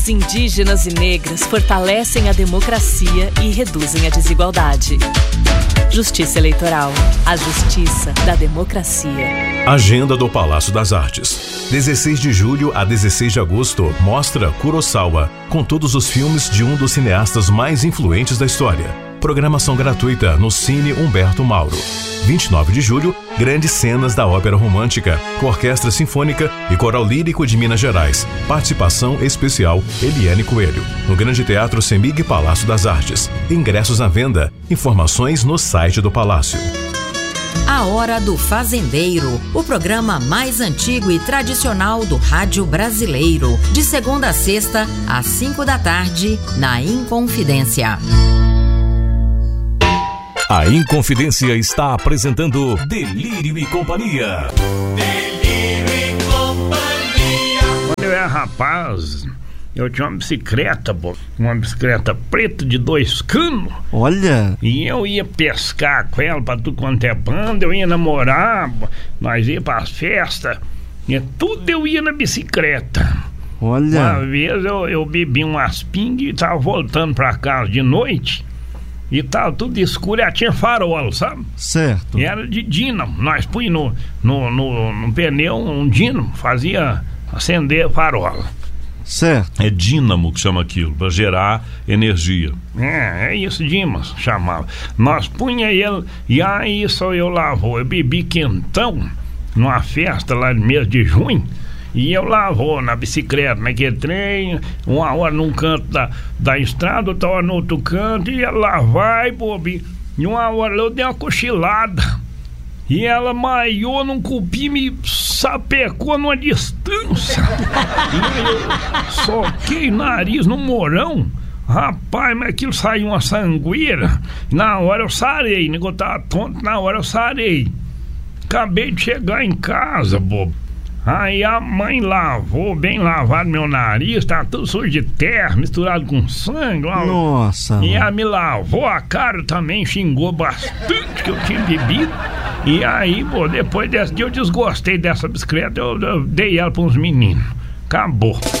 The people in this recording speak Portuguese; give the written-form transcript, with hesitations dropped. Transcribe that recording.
Indígenas e negras fortalecem a democracia e reduzem a desigualdade. Justiça Eleitoral. A justiça da democracia. Agenda do Palácio das Artes. 16 de julho a 16 de agosto, mostra Kurosawa, com todos os filmes de um dos cineastas mais influentes da história. Programação gratuita no Cine Humberto Mauro. 29 de julho, grandes cenas da ópera romântica, com Orquestra Sinfônica e Coral Lírico de Minas Gerais. Participação especial Eliane Coelho. No Grande Teatro Semig Palácio das Artes. Ingressos à venda. Informações no site do Palácio. A Hora do Fazendeiro, o programa mais antigo e tradicional do rádio brasileiro. De segunda a sexta, às 5 da tarde, na Inconfidência. A Inconfidência está apresentando Delírio e Companhia. Delírio e Companhia. Quando eu era rapaz, eu tinha uma bicicleta, uma bicicleta preta de 2 canos. Olha! E eu ia pescar com ela pra tudo quanto é banda, eu ia namorar, nós ia pras festas, e tudo eu ia na bicicleta. Olha! Uma vez eu bebi umas pingas e tava voltando pra casa de noite. E tava tudo escuro, e tinha farol, sabe? Certo. E era de dínamo. Nós punhamos no pneu um dínamo, fazia acender farol. Certo. É dínamo que chama aquilo, para gerar energia. É isso, dínamo chamava. Nós punha ele, e aí só eu lavou. Eu bebi quentão numa festa lá no mês de junho. E eu lá vou na bicicleta, naquele trem, uma hora num canto da estrada, outra hora no outro canto, e ela lá vai, bobi. E uma hora eu dei uma cochilada. E ela maiou num cupim, me sapecou numa distância. E eu soquei o nariz no morão. Rapaz, mas aquilo saiu uma sangueira. Na hora eu sarei, o negócio tava tonto, na hora eu sarei. Acabei de chegar em casa, bobo. Aí a mãe lavou, bem lavado meu nariz, tá tudo sujo de terra, misturado com sangue. Nossa! E ela me lavou a cara também, xingou bastante que eu tinha bebido. E aí, depois desse dia eu desgostei dessa bicicleta, eu dei ela pra uns meninos. Acabou.